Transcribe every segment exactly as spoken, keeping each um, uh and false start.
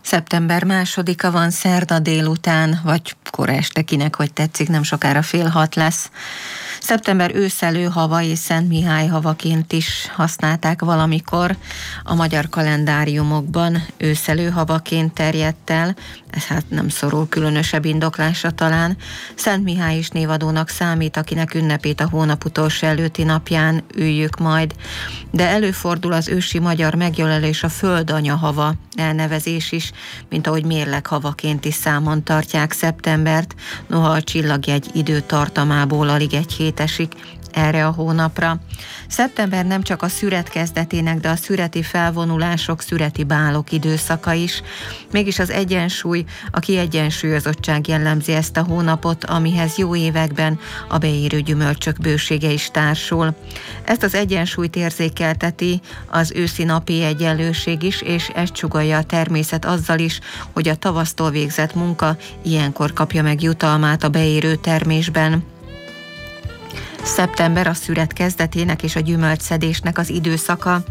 Szeptember másodika van, szerda délután, vagy kora este, kinek hogy tetszik, nem sokára fél hat lesz. Szeptember őszelő hava és Szent Mihály havaként is használták valamikor. A magyar kalendáriumokban őszelő havaként terjedt el, ez hát nem szorul különösebb indoklásra talán. Szent Mihály is névadónak számít, akinek ünnepét a hónap utolsó előtti napján üljük majd. De előfordul az ősi magyar megjelölés a földanya hava elnevezés is, mint ahogy mérleg havaként is számon tartják szeptembert, noha a csillagjegy időtartamából alig egy hét esik erre a hónapra. Szeptember nem csak a szüret kezdetének, de a szüreti felvonulások, szüreti bálok időszaka is. Mégis az egyensúly, a kiegyensúlyozottság jellemzi ezt a hónapot, amihez jó években a beérő gyümölcsök bősége is társul. Ezt az egyensúlyt érzékelteti az őszi napi egyenlőség is, és ezt sugallja a természet azzal is, hogy a tavasztól végzett munka ilyenkor kapja meg jutalmát a beérő termésben. Szeptember a szüret kezdetének és a gyümölcsszedésnek az időszaka.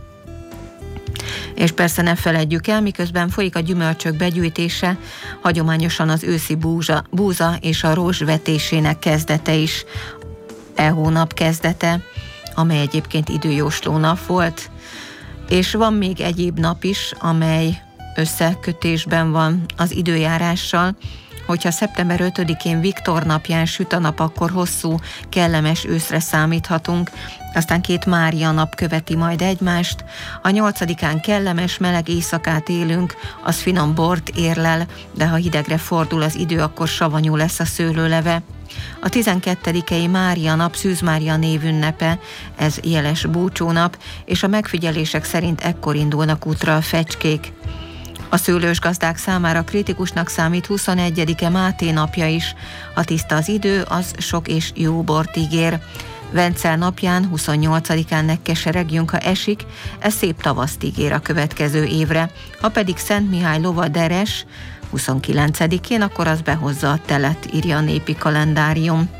És persze ne feledjük el, miközben folyik a gyümölcsök begyűjtése, hagyományosan az őszi búza, búza és a rózs vetésének kezdete is e hónap kezdete, amely egyébként időjósló nap volt. És van még egyéb nap is, amely összekötésben van az időjárással. Hogyha szeptember ötödikén Viktor napján süt a nap, akkor hosszú, kellemes őszre számíthatunk, aztán két Mária nap követi majd egymást. A nyolcadikán kellemes, meleg éjszakát élünk, az finom bort érlel, de ha hidegre fordul az idő, akkor savanyú lesz a szőlőleve. A tizenkettedikei Mária nap Szűz Mária névünnepe, ez jeles búcsónap, és a megfigyelések szerint ekkor indulnak útra a fecskék. A szőlős gazdák számára kritikusnak számít huszonegyedike Máté napja is. Ha tiszta az idő, az sok és jó bort ígér. Vencel napján, huszonnyolcadikán megkeseregjünk, ha esik, ez szép tavaszt ígér a következő évre. Ha pedig Szent Mihály lova deres, huszonkilencedikén, akkor az behozza a telet, írja a népi kalendárium.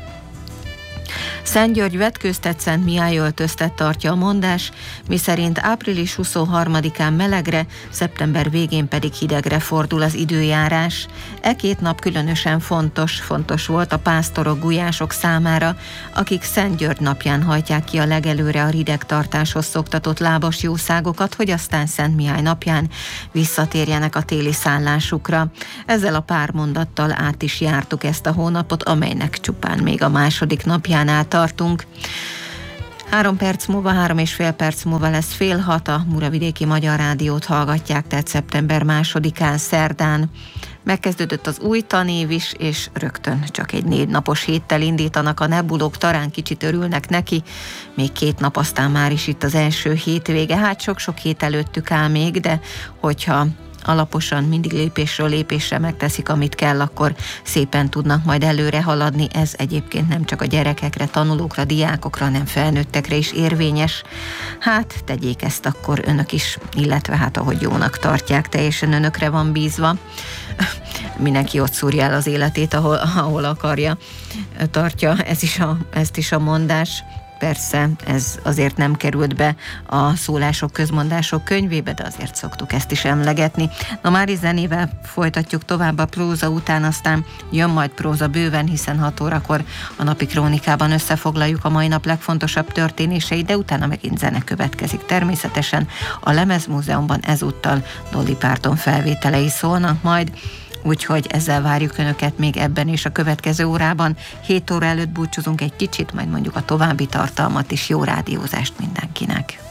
Szent György vetkőztet, Szent Mihály öltöztet, tartja a mondás, miszerint április huszonharmadikán melegre, szeptember végén pedig hidegre fordul az időjárás. E két nap különösen fontos, fontos volt a pásztorok, gulyások számára, akik Szent György napján hajtják ki a legelőre a ridegtartáshoz szoktatott lábas jószágokat, hogy aztán Szent Mihály napján visszatérjenek a téli szállásukra. Ezzel a pár mondattal át is jártuk ezt a hónapot, amelynek csupán még a második napjánál tartunk. Három perc múlva, három és fél perc múlva lesz fél hat, a Muravidéki Magyar Rádiót hallgatják, tehát szeptember másodikán, szerdán. Megkezdődött az új tanév is, és rögtön csak egy négy napos héttel indítanak a nebulók, talán kicsit örülnek neki, még két nap, aztán már is itt az első hétvége. Hát sok-sok hét előttük áll még, de hogyha alaposan mindig lépésről lépésre megteszik, amit kell, akkor szépen tudnak majd előre haladni. Ez egyébként nem csak a gyerekekre, tanulókra, diákokra, hanem felnőttekre is érvényes. Hát tegyék ezt akkor önök is, illetve hát ahogy jónak tartják, teljesen önökre van bízva. Mindenki ott szúrja el az életét, ahol, ahol akarja, tartja, ez is a, ezt is a mondás. Persze, ez azért nem került be a szólások, közmondások könyvébe, de azért szoktuk ezt is emlegetni. Na már is zenével folytatjuk tovább a próza után, aztán jön majd próza bőven, hiszen hat órakor a napi krónikában összefoglaljuk a mai nap legfontosabb történéseit, de utána megint zene következik. Természetesen a Lemezmúzeumban ezúttal Dolly Parton felvételei szólnak majd, úgyhogy ezzel várjuk Önöket még ebben és a következő órában. hét óra előtt búcsúzunk egy kicsit, majd mondjuk a további tartalmat is. Jó rádiózást mindenkinek!